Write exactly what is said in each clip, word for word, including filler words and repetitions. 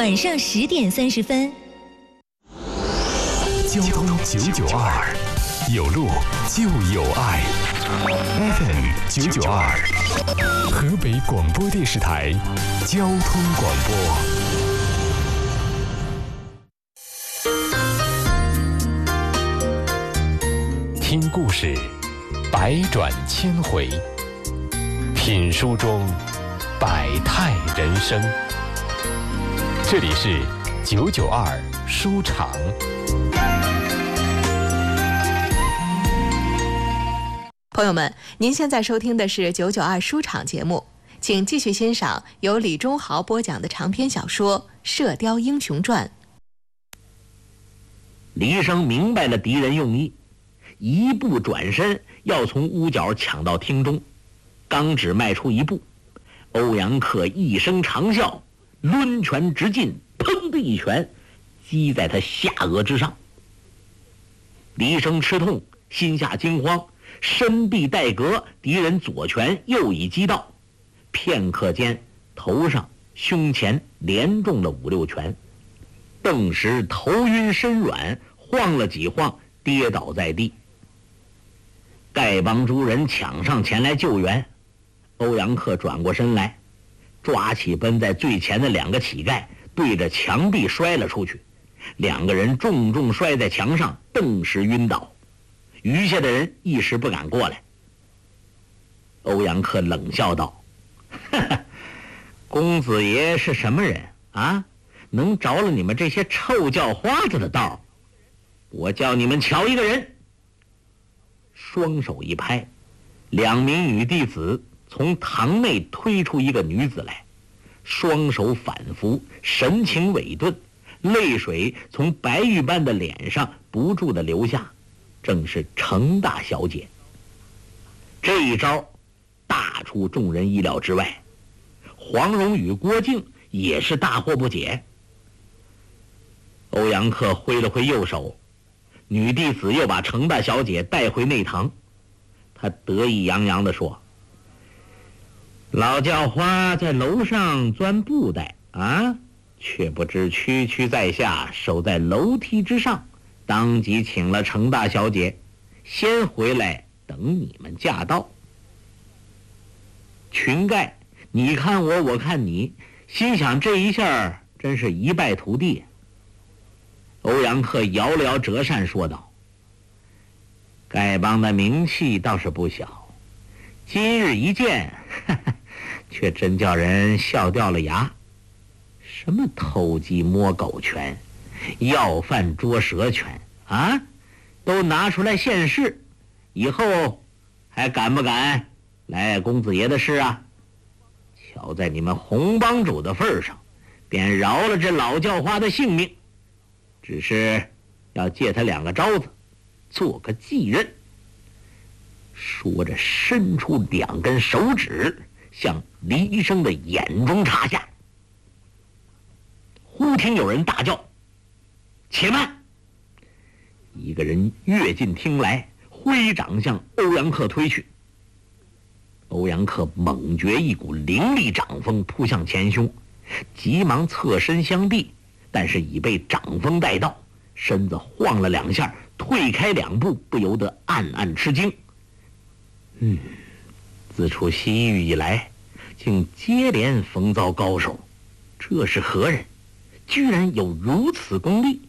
晚上十点三十分。 交通九九二，有路就有爱。F M 九九二，河北广播电视台交通广播。听故事，百转千回；品书中，百态人生。这里是九九二书场。 朋友们，您现在收听的是九九二书场节目，请继续欣赏由李忠豪播讲的长篇小说《射雕英雄传》。 黎生明白了敌人用意，一步转身要从屋角抢到厅中，刚只迈出一步，欧阳克一声长啸，抡拳直进，砰的一拳击在他下颚之上。黎生吃痛，心下惊慌，身臂带格，敌人左拳又已击到，片刻间头上胸前连中了五六拳，顿时头晕身软，晃了几晃，跌倒在地。丐帮诸人抢上前来救援，欧阳克转过身来，抓起奔在最前的两个乞丐，对着墙壁摔了出去，两个人重重摔在墙上，顿时晕倒，余下的人一时不敢过来。欧阳克冷笑道：哈哈，公子爷是什么人啊？能着了你们这些臭叫花子的道？我叫你们瞧一个人。双手一拍，两名女弟子从堂内推出一个女子来，双手反扶，神情委顿，泪水从白玉般的脸上不住地流下，正是程大小姐。这一招大出众人意料之外，黄蓉与郭靖也是大惑不解。欧阳克挥了挥右手，女弟子又把程大小姐带回内堂，他得意洋洋地说：老叫花在楼上钻布袋啊，却不知区区在下守在楼梯之上，当即请了程大小姐先回来等你们驾到。群丐你看我我看你，心想这一下真是一败涂地。欧阳克摇了摇折扇说道：丐帮的名气倒是不小，今日一见呵呵，却真叫人笑掉了牙。什么偷鸡摸狗拳，要饭捉蛇拳啊，都拿出来现世，以后还敢不敢来公子爷的事啊？瞧在你们红帮主的份上，便饶了这老叫花的性命，只是要借他两个招子，做个继任。说着伸出两根手指向黎生的眼中插下。忽听有人大叫：且慢！一个人跃进厅来，挥掌向欧阳克推去。欧阳克猛觉一股凌厉掌风扑向前胸，急忙侧身相避，但是已被掌风带到，身子晃了两下，退开两步，不由得暗暗吃惊。嗯，自出西域以来，竟接连逢遭高手，这是何人？居然有如此功力！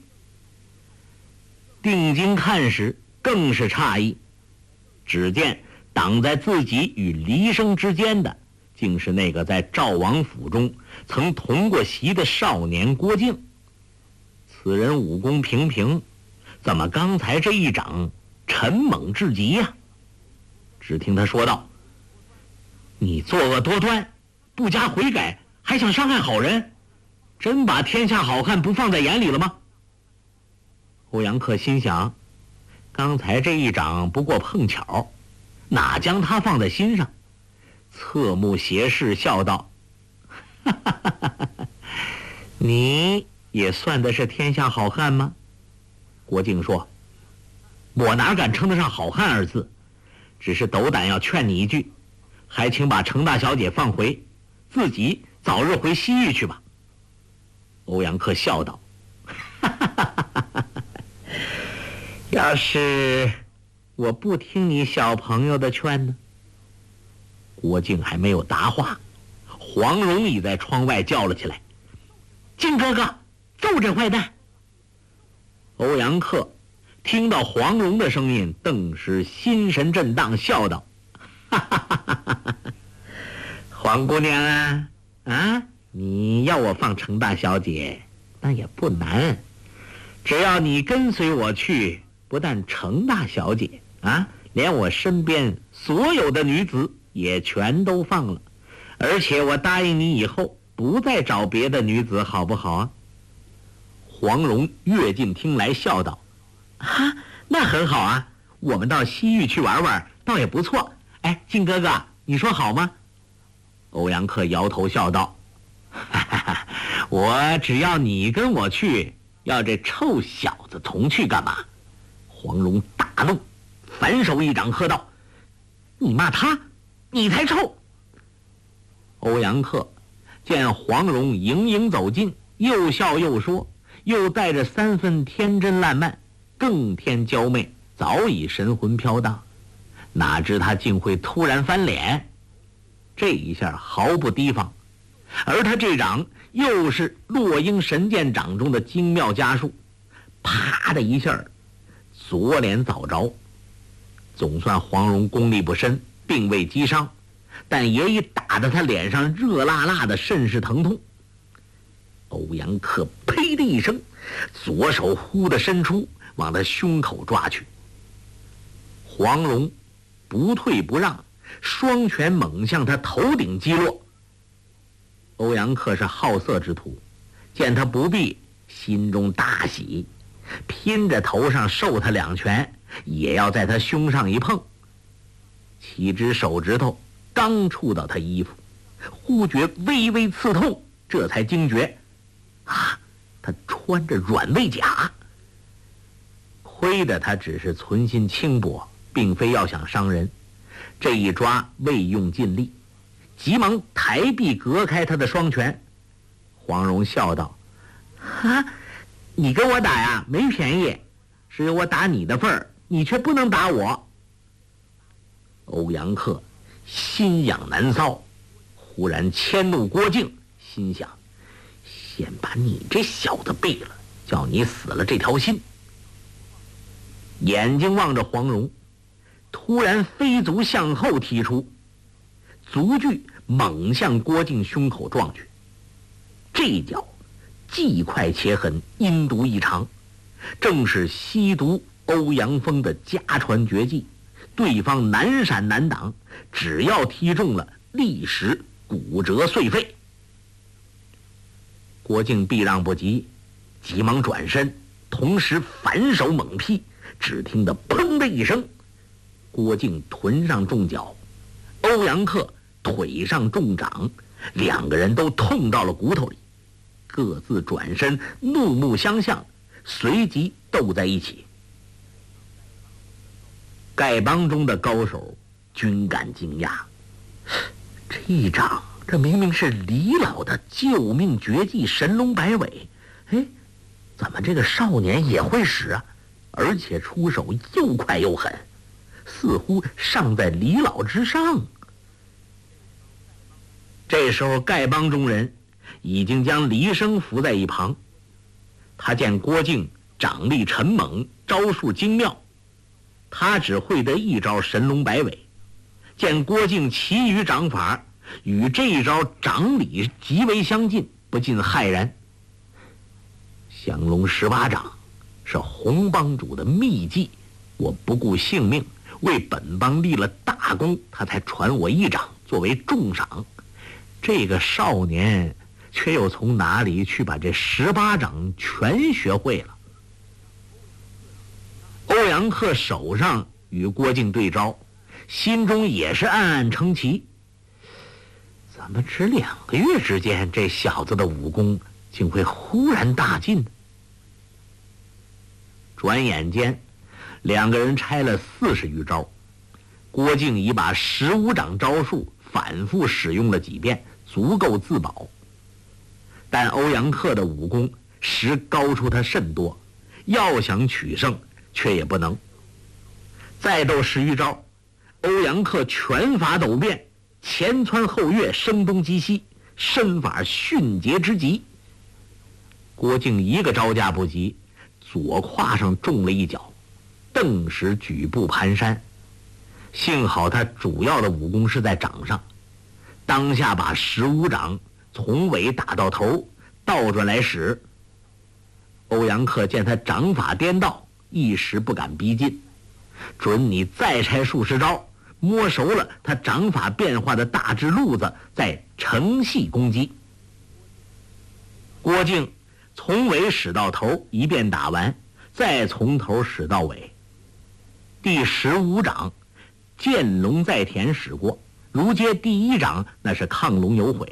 定睛看时，更是诧异，只见挡在自己与黎生之间的，竟是那个在赵王府中曾同过席的少年郭靖。此人武功平平，怎么刚才这一掌沉猛至极呀、啊？只听他说道：你作恶多端，不加悔改，还想伤害好人，真把天下好汉不放在眼里了吗？欧阳克心想，刚才这一掌不过碰巧，哪将他放在心上，侧目斜视笑道：哈哈哈哈哈，你也算的是天下好汉吗？郭靖说：我哪敢称得上好汉二字，只是斗胆要劝你一句，还请把程大小姐放回，自己早日回西域去吧。 欧阳克笑道：“哈哈哈哈哈！要是我不听你小朋友的劝呢？”郭靖还没有答话，黄蓉已在窗外叫了起来：“靖哥哥，揍这坏蛋！”欧阳克听到黄蓉的声音，顿时心神震荡，笑道：“哈哈哈哈哈！黄姑娘啊，啊，你要我放程大小姐，那也不难，只要你跟随我去，不但程大小姐啊，连我身边所有的女子也全都放了，而且我答应你以后不再找别的女子，好不好啊？”黄蓉跃进厅来，笑道：“啊，那很好啊，我们到西域去玩玩，倒也不错。哎，靖哥哥，你说好吗？”欧阳克摇头笑道：“哈哈哈，我只要你跟我去，要这臭小子同去干嘛？”黄蓉大怒，反手一掌喝道：“你骂他，你才臭！”欧阳克见黄蓉盈盈走近，又笑又说，又带着三分天真烂漫，更添娇媚，早已神魂飘荡，哪知他竟会突然翻脸，这一下毫不提防，而他这掌又是落英神剑掌中的精妙家术，啪的一下，左脸早着。总算黄蓉功力不深，并未击伤，但也已打得他脸上热辣辣的，甚是疼痛。欧阳克呸的一声，左手忽地伸出，往他胸口抓去。黄蓉不退不让，双拳猛向他头顶击落。欧阳克是好色之徒，见他不避，心中大喜，拼着头上受他两拳，也要在他胸上一碰。七只手指头刚触到他衣服，忽觉微微刺痛，这才惊觉，啊，他穿着软猬甲。亏得他只是存心轻薄，并非要想伤人，这一抓未用尽力，急忙抬臂隔开他的双拳。黄蓉笑道：“啊，你跟我打呀，没便宜，只有我打你的份儿，你却不能打我。”欧阳克心痒难搔，忽然迁怒郭靖，心想：先把你这小子毙了，叫你死了这条心。眼睛望着黄蓉，突然飞足向后踢出，足距猛向郭靖胸口撞去。这一脚既快且狠，阴毒异常，正是吸毒欧阳锋的家传绝技，对方难闪难挡，只要踢中了，立时骨折碎肺。郭靖避让不及，急忙转身，同时反手猛劈，只听得砰的一声，郭靖臀上中脚，欧阳克腿上中掌，两个人都痛到了骨头里，各自转身怒目相向，随即斗在一起。丐帮中的高手均感惊讶，这一掌，这明明是李老的救命绝技神龙摆尾，哎，怎么这个少年也会使啊？而且出手又快又狠，似乎尚在李老之上。这时候丐帮中人已经将黎生扶在一旁，他见郭靖掌力沉猛，招数精妙，他只会得一招神龙摆尾，见郭靖其余掌法与这一招掌理极为相近，不禁骇然。降龙十八掌是洪帮主的秘技，我不顾性命为本帮立了大功，他才传我一掌作为重赏。这个少年却又从哪里去把这十八掌全学会了？欧阳克手上与郭靖对招，心中也是暗暗称奇，怎么只两个月之间，这小子的武功竟会忽然大进呢？转眼间，两个人拆了四十余招，郭靖已把十五掌招数反复使用了几遍，足够自保。 但欧阳克的武功实高出他甚多，要想取胜却也不能。再斗十余招，欧阳克拳法陡变，前窜后跃，声东击西，身法迅捷之极。郭靖一个招架不及，左胯上中了一脚，顿时举步蹒跚。幸好他主要的武功是在掌上，当下把十五掌从尾打到头，倒转来使。欧阳克见他掌法颠倒，一时不敢逼近，准你再拆数十招，摸熟了他掌法变化的大致路子，再乘隙攻击。郭靖从尾使到头，一遍打完，再从头使到尾。第十五掌见龙在田使过，如接第一掌，那是亢龙有悔。